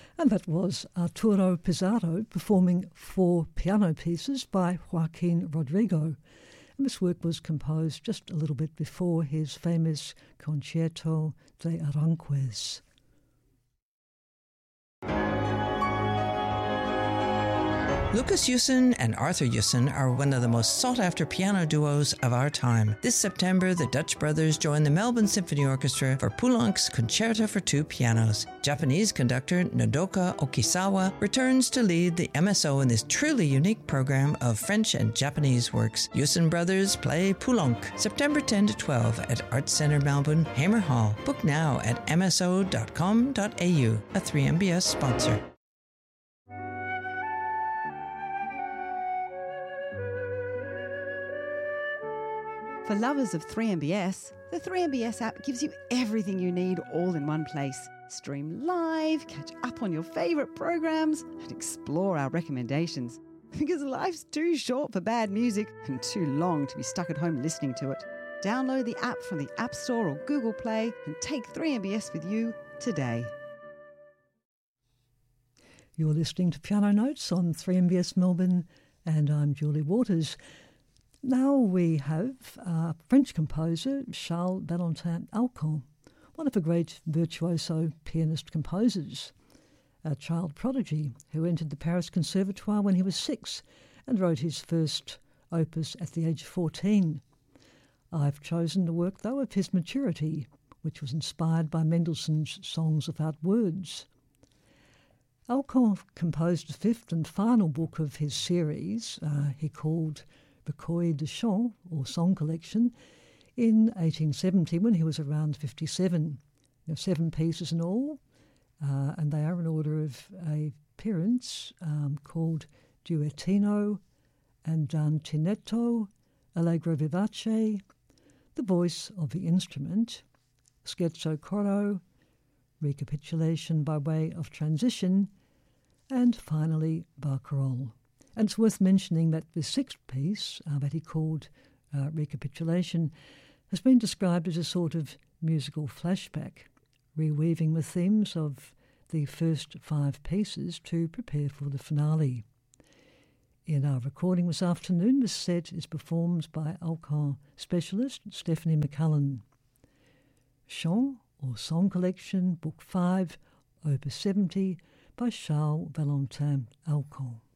And that was Arturo Pizarro performing 4 piano pieces by Joaquin Rodrigo. And this work was composed just a little bit before his famous Concierto de Aranjuez. Lucas Jussen and Arthur Jussen are one of the most sought-after piano duos of our time. This September, the Dutch brothers join the Melbourne Symphony Orchestra for Poulenc's Concerto for 2 Pianos. Japanese conductor Nodoka Okisawa returns to lead the MSO in this truly unique program of French and Japanese works. Jussen brothers play Poulenc, September 10 to 12 at Arts Centre Melbourne, Hamer Hall. Book now at mso.com.au, a 3MBS sponsor. For lovers of 3MBS, the 3MBS app gives you everything you need all in one place. Stream live, catch up on your favourite programs, and explore our recommendations. Because life's too short for bad music and too long to be stuck at home listening to it. Download the app from the App Store or Google Play and take 3MBS with you today. You're listening to Piano Notes on 3MBS Melbourne, and I'm Julie Waters. Now we have French composer Charles Valentin Alkan, one of the great virtuoso pianist composers, a child prodigy who entered the Paris Conservatoire when he was 6 and wrote his first opus at the age of 14. I've chosen the work, though, of his maturity, which was inspired by Mendelssohn's Songs Without Words. Alkan composed the 5th and final book of his series, he called Recueil de Chants, or Song Collection, in 1870 when he was around 57. There are 7 pieces in all, and they are in order of appearance, called Duettino, Andantino, Allegro Vivace, The Voice of the Instrument, Scherzo Coro, Recapitulation by Way of Transition, and finally Barcarolle. And it's worth mentioning that the 6th piece that he called Recapitulation has been described as a sort of musical flashback, reweaving the themes of the first 5 pieces to prepare for the finale. In our recording this afternoon, the set is performed by Alkan specialist Stephanie McCullen. Chant, or Song Collection, Book 5, Opus 70, by Charles Valentin Alkan.